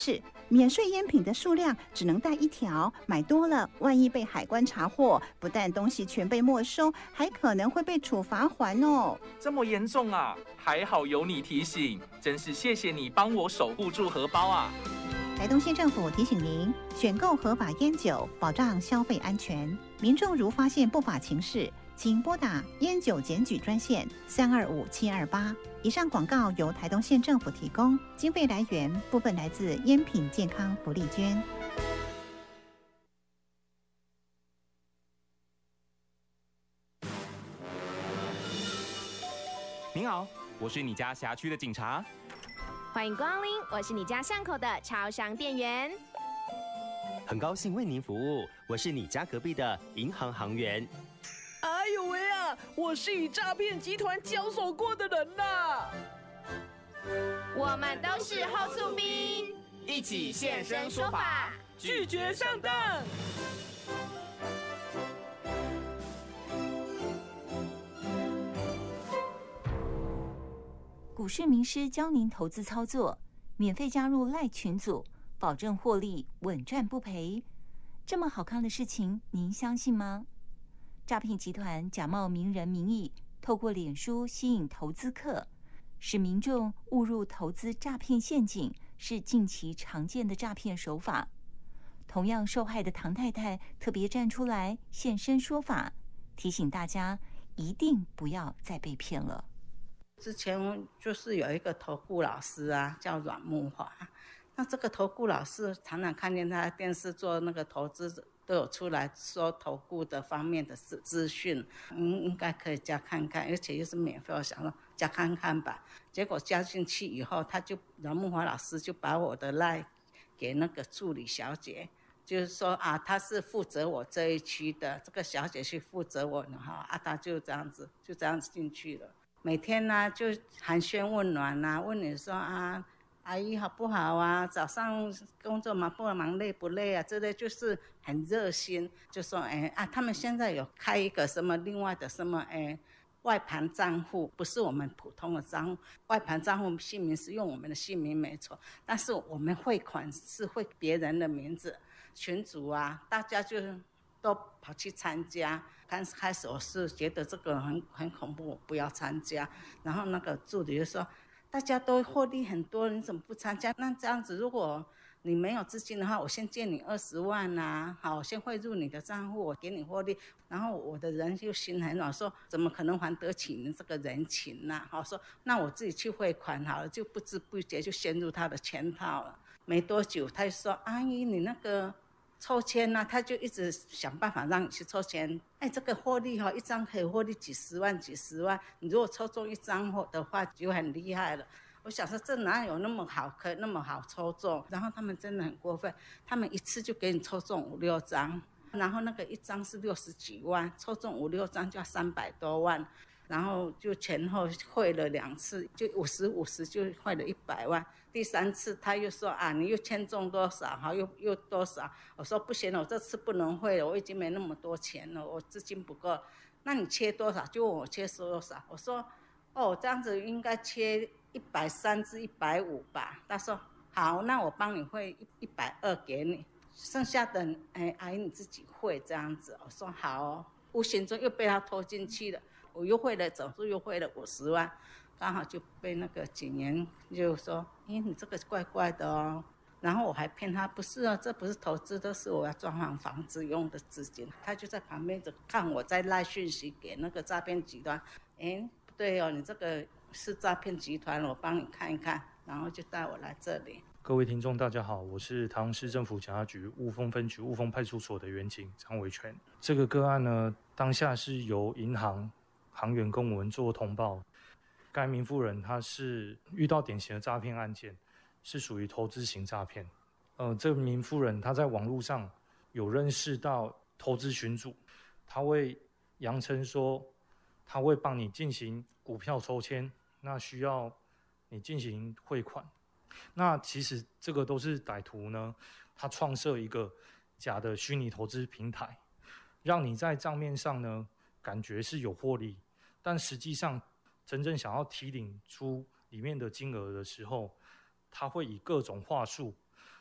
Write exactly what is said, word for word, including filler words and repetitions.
是免税烟品的数量只能带一条，买多了万一被海关查获，不但东西全被没收，还可能会被处罚还哦。 这么严重啊？还好有你提醒，真是谢谢你帮我守护住荷包啊！ 台东县政府提醒您，选购合法烟酒，保障消费安全。民众如发现不法情事，请拨打烟酒检举专线三二五七二八。以上广告由台东县政府提供，经费来源部分来自烟品健康福利捐。 您好，我是你家辖区的警察。 欢迎光临，我是你家巷口的超商店员。 很高兴为您服务，我是你家隔壁的银行行员。 哎呦喂啊！我是与诈骗集团交手过的人呐。 我们都是后厝兵， 一起现身说法， 拒绝上当。 股市名师教您投资操作，免费加入赖群组，保证获利，稳赚不赔。这么好看的事情，您相信吗？诈骗集团假冒名人名义，透过脸书吸引投资客，使民众误入投资诈骗陷阱，是近期常见的诈骗手法。同样受害的唐太太特别站出来现身说法，提醒大家一定不要再被骗了。 之前就是有一个投顾老师啊，叫阮木华。那这个投顾老师常常看见他电视做那个投资，都有出来说投顾的方面的资讯，嗯，应该可以加看看，而且又是免费，我想说加看看吧。结果加进去以后，他就阮木华老师就把我的 LINE 给那个助理小姐，就是说啊，他是负责我这一区的，这个小姐是负责我的哈，啊，他就这样子就这样子进去了。每天呢、啊、就寒暄问暖啊，问你说啊，阿姨好不好啊？早上工作忙不忙，累不累啊？这类就是很热心，就说哎啊，他们现在有开一个什么另外的什么哎外盘账户，不是我们普通的账户，外盘账户姓名是用我们的姓名没错，但是我们汇款是汇别人的名字。群组啊，大家就都跑去参加。刚开始我是觉得这个很很恐怖，我不要参加。然后那个助理就说，大家都获利很多，你怎么不参加？那这样子，如果你没有资金的话，我先借你二十万啊，好，我先汇入你的账户，我给你获利。然后我的人就心很软，说怎么可能还得起你这个人情呢、啊？好，说那我自己去汇款好了，就不知不觉就陷入他的圈套了。没多久，他就说：“阿姨，你那个抽签啊，他就一直想办法让你去抽签。哎，这个获利哈、哦，一张可以获利几十万、几十万。你如果抽中一张的话，就很厉害了。”我想说，这哪有那么好，可以那么好抽中？然后他们真的很过分，他们一次就给你抽中五六张，然后那个一张是六十几万，抽中五六张就要三百多万。然后就前后汇了两次，就五十五十就汇了一百万。第三次他又说啊，你又签中多少？好，又又多少？我说不行了，我这次不能汇了，我已经没那么多钱了，我资金不够。那你切多少？就问我切多少？我说哦，这样子应该切一百三至一百五吧。他说好，那我帮你汇一百二给你，剩下的哎阿姨你自己汇这样子。我说好哦，无形中又被他拖进去了。我又汇了，总数又汇了五十万，刚好就被那个警员就说：“哎，你这个怪怪的哦。”然后我还骗他，不是哦，这不是投资，都是我要装潢房子用的资金。他就在旁边就看我在赖讯息给那个诈骗集团，哎，不对哦，你这个是诈骗集团，我帮你看一看，然后就带我来这里。 各位听众大家好，我是台中市政府警察局雾峰分局雾峰派出所的员警张维全。这个个案呢，当下是由银行行员跟我们做通报，该名妇人她是遇到典型的诈骗案件，是属于投资型诈骗。呃，这名妇人她在网络上有认识到投资群组，她会扬称说，她会帮你进行股票抽签，那需要你进行汇款。那其实这个都是歹徒呢，他创设一个假的虚拟投资平台，让你在账面上呢感觉是有获利，但实际上真正想要提领出里面的金额的时候，他会以各种话术